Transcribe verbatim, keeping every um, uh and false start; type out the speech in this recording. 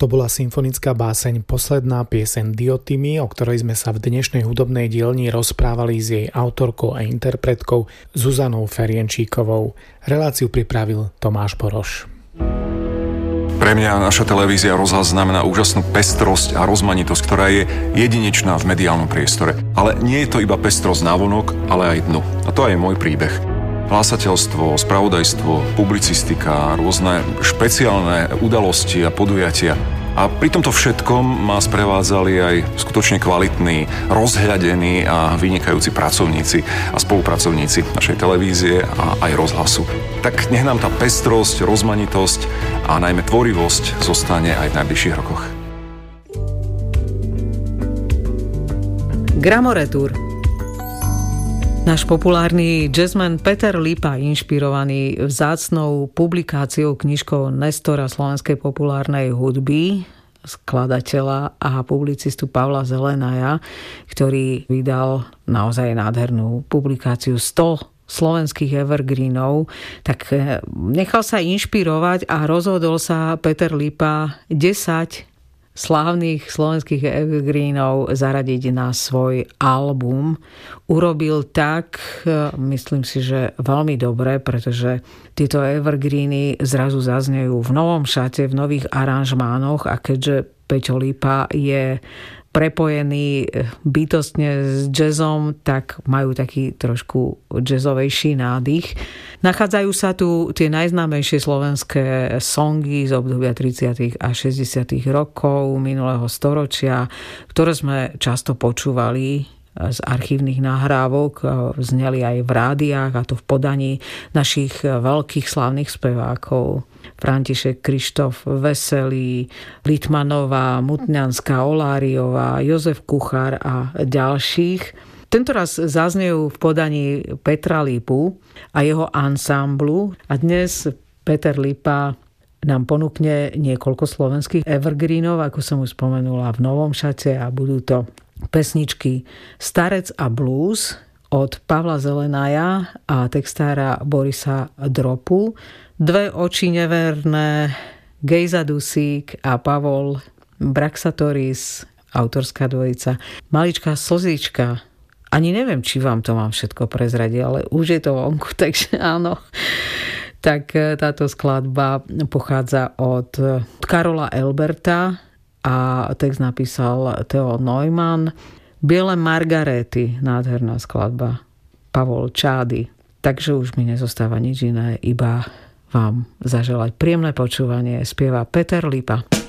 To bola symfonická báseň Posledná pieseň Diotymy, o ktorej sme sa v dnešnej hudobnej dielni rozprávali s jej autorkou a interpretkou Zuzanou Ferienčíkovou. Reláciu pripravil Tomáš Boroš. Pre mňa naša televízia Rozhlas znamená úžasnú pestrosť a rozmanitosť, ktorá je jedinečná v mediálnom priestore. Ale nie je to iba pestrosť návonok, ale aj dnu. A to aj je môj príbeh. Hlásateľstvo, spravodajstvo, publicistika, rôzne špeciálne udalosti a podujatia. A pri tomto všetkom ma sprevádzali aj skutočne kvalitní, rozhľadení a vynikajúci pracovníci a spolupracovníci našej televízie a aj rozhlasu. Tak nech nám tá pestrosť, rozmanitosť a najmä tvorivosť zostane aj v najbližších rokoch. Gramoretur. Náš populárny jazzman Peter Lipa, inšpirovaný vzácnou publikáciou knižkou Nestora slovenskej populárnej hudby, skladateľa a publicistu Pavla Zelenaja, ktorý vydal naozaj nádhernú publikáciu sto slovenských evergreenov, tak nechal sa inšpirovať a rozhodol sa Peter Lipa desať slávnych slovenských evergreenov zaradiť na svoj album. Urobil tak, myslím si, že veľmi dobre, pretože tieto evergreeny zrazu zaznejú v novom šate, v nových aranžmánoch a keďže Peťo Lipa je prepojený bytostne s jazzom, tak majú taký trošku jazzovejší nádych. Nachádzajú sa tu tie najznámejšie slovenské songy z obdobia tridsiatych a šesťdesiatych rokov minulého storočia, ktoré sme často počúvali z archívnych nahrávok, zneli aj v rádiách, a to v podaní našich veľkých slávnych spevákov. František Krištof Veselý, Litmanová, Mutňanská, Oláriová, Jozef Kuchár a ďalších. Tentoraz zaznejú v podaní Petra Lipu a jeho ansámblu a dnes Peter Lipa nám ponúkne niekoľko slovenských evergreenov, ako som už spomenula, v novom šate a budú to pesničky Starec a blues od Pavla Zelenaja a textára Borisa Dropu, Dve oči neverné, Gejza Dusík a Pavol Braxatoris, autorská dvojica, Maličká slzička. Ani neviem, či vám to mám všetko prezradiť, ale už je to vonku, takže áno. Tak táto skladba pochádza od Karola Elberta a text napísal Theo Neumann. Biele Margarety, nádherná skladba, Pavol Čády. Takže už mi nezostáva nič iné, iba vám zaželať príjemné počúvanie. Spieva Peter Lipa.